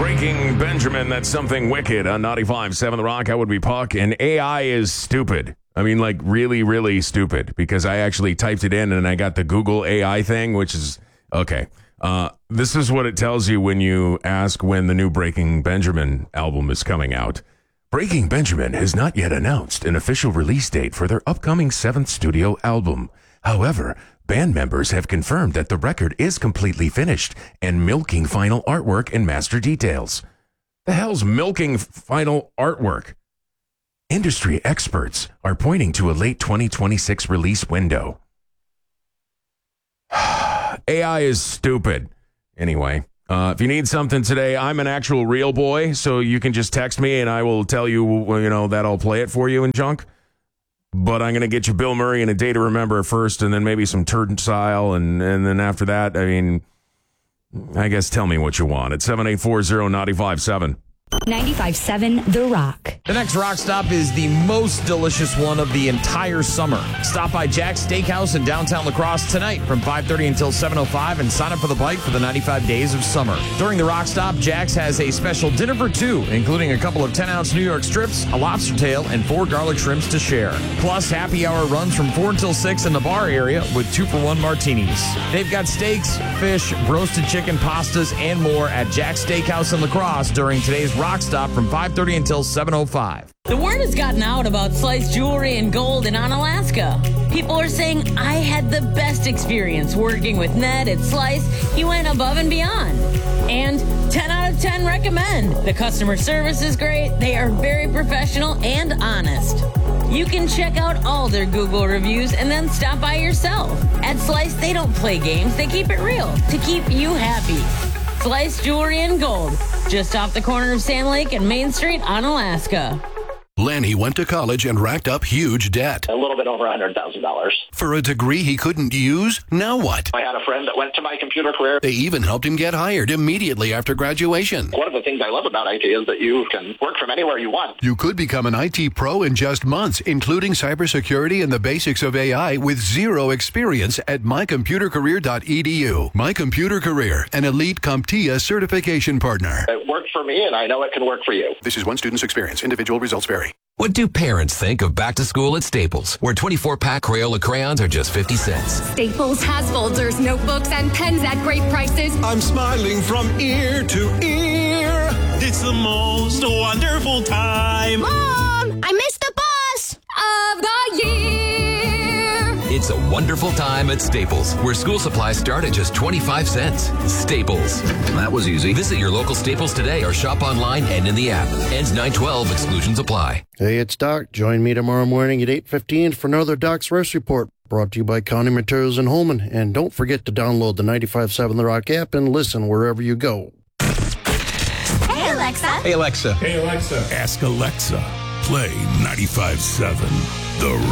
Breaking Benjamin, that's something wicked on 95.7 The Rock. I would be Puck, and AI is stupid. I mean, like, really, really stupid, because I actually typed it in and I got the Google AI thing, which is, okay. This is what it tells you when you ask when the new Breaking Benjamin album is coming out. Breaking Benjamin has not yet announced an official release date for their upcoming 7th studio album. However, band members have confirmed that the record is completely finished and milking final artwork and master details. The hell's milking final artwork? Industry experts are pointing to a late 2026 release window. AI is stupid. Anyway, if you need something today, I'm an actual real boy, so you can just text me and I will tell you, that I'll play it for you in junk. But I'm going to get you Bill Murray and A Day to Remember first, and then maybe some Turnstile, and then after that, I guess tell me what you want at 7840957. 95.7 The Rock. The next Rock Stop is the most delicious one of the entire summer. Stop by Jack's Steakhouse in downtown La Crosse tonight from 5:30 until 7:05 and sign up for the bite for the 95 days of summer. During the Rock Stop, Jack's has a special dinner for two, including a couple of 10-ounce New York strips, a lobster tail, and 4 garlic shrimps to share. Plus, happy hour runs from 4 until 6 in the bar area with 2-for-1 martinis. They've got steaks, fish, roasted chicken, pastas, and more at Jack's Steakhouse in La Crosse during today's Rock Stop from 5:30 until 7:05. The word has gotten out about Slice Jewelry and Gold in Onalaska. People are saying, I had the best experience working with Ned at Slice. He went above and beyond. And 10 out of 10 recommend. The customer service is great. They are very professional and honest. You can check out all their Google reviews and then stop by yourself. At Slice, they don't play games. They keep it real to keep you happy. Slice Jewelry and Gold, just off the corner of Sand Lake and Main Street, Onalaska. Lanny went to college and racked up huge debt. A little bit over $100,000. For a degree he couldn't use? Now what? I had a friend that went to My Computer Career. They even helped him get hired immediately after graduation. One of the things I love about IT is that you can work from anywhere you want. You could become an IT pro in just months, including cybersecurity and the basics of AI with zero experience at mycomputercareer.edu. My Computer Career, an elite CompTIA certification partner. It worked for me, and I know it can work for you. This is one student's experience. Individual results vary. What do parents think of back to school at Staples, where 24-pack Crayola crayons are just 50 cents? Staples has folders, notebooks, and pens at great prices. I'm smiling from ear to ear. It's the most wonderful time. Mom, I missed the bus of the year. It's a wonderful time at Staples, where school supplies start at just 25 cents. Staples. That was easy. Visit your local Staples today or shop online and in the app. Ends 9/12. Exclusions apply. Hey, it's Doc. Join me tomorrow morning at 8:15 for another Doc's Rest Report, brought to you by County Materials in Holman. And don't forget to download the 95.7 The Rock app and listen wherever you go. Hey, Alexa. Hey, Alexa. Hey, Alexa. Ask Alexa. Play 95.7 The Rock.